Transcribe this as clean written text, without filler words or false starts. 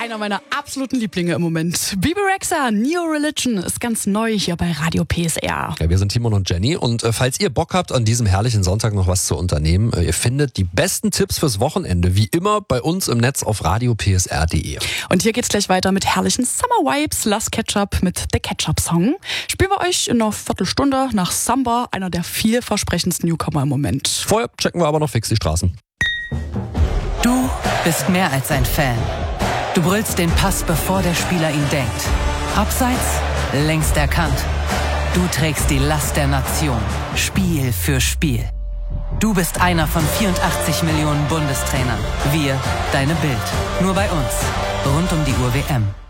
einer meiner absoluten Lieblinge im Moment. Bebe Rexha, Neo Religion ist ganz neu hier bei Radio PSR. Ja, wir sind Timon und Jenny und falls ihr Bock habt, an diesem herrlichen Sonntag noch was zu unternehmen, ihr findet die besten Tipps fürs Wochenende, wie immer, bei uns im Netz auf radiopsr.de. Und hier geht's gleich weiter mit herrlichen Summer Vibes, Last Ketchup mit The Ketchup Song. Spielen wir euch in einer Viertelstunde nach Samba, einer der vielversprechendsten Newcomer im Moment. Vorher checken wir aber noch fix die Straßen. Du bist mehr als ein Fan. Du brüllst den Pass, bevor der Spieler ihn denkt. Abseits, längst erkannt. Du trägst die Last der Nation, Spiel für Spiel. Du bist einer von 84 Millionen Bundestrainern. Wir, deine Bild. Nur bei uns. Rund um die Uhr WM.